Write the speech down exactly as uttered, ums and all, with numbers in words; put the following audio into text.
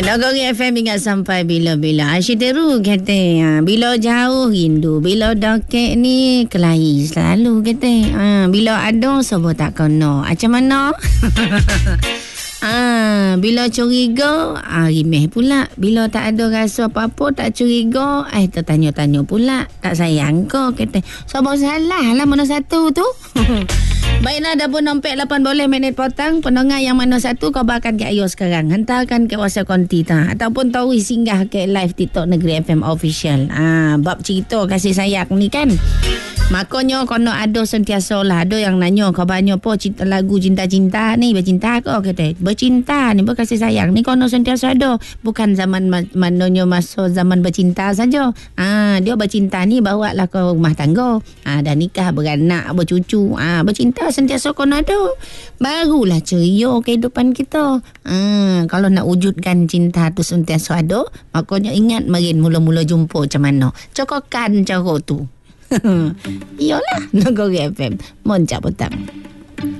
Nagori F M ingat sampai bila-bila. Asyiteru kata, ha, bila jauh rindu, bila dekat ni kelahi selalu kata. Ha, bila ada sebab tak kena. Macam mana? Ah, bila curiga, ah, rimeh pula. Bila tak ada rasa apa-apa, tak curiga, eh tertanya-tanya pula. Tak sayang kau, kata. Sebab salah lah mana satu tu. Baiklah, dah pun nombek lapan boleh minit potong. Pendengar yang mana satu kau bahkan ke Ayo sekarang. Hantarkan ke WhatsApp konti ta. Ataupun tahu singgah ke live TikTok Negeri F M Official. Ah, bab cerita kasih sayang ni kan. Makanya kono ada sentiasa lah. Ada yang nanya kau banyak apa cinta lagu cinta-cinta ni. Bercinta kau kata. Bercinta ni berkasih sayang ni kono sentiasa ada. Bukan zaman ma- mananya masa zaman bercinta saja. Ah, dia bercinta ni bawa lah ke rumah tangga. Ah, dah nikah, beranak, bercucu. Ah, bercinta sentiasa kono ada. Barulah ceria kehidupan kita. Ah, kalau nak wujudkan cinta tu sentiasa ada, makanya ingat marin mula-mula jumpa macam mana. Cokokan cara tu. Iyalah, Nagori F M. Moncak petang.